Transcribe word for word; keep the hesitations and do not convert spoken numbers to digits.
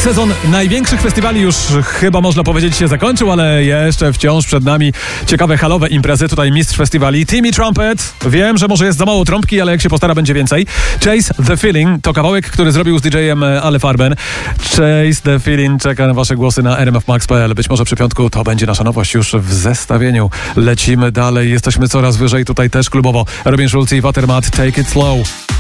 Sezon największych festiwali już chyba można powiedzieć się zakończył, ale jeszcze wciąż przed nami ciekawe halowe imprezy. Tutaj mistrz festiwali Timmy Trumpet. Wiem, że może jest za mało trąbki, ale jak się postara, będzie więcej. Chase the Feeling to kawałek, który zrobił z didżejem Ale Farben. Chase the Feeling czeka na wasze głosy na r m f max kropka p l. Być może przy piątku to będzie nasza nowość już w zestawieniu. Lecimy dalej, jesteśmy coraz wyżej, tutaj też klubowo. Robin Schulz i Watermat, Take It Slow.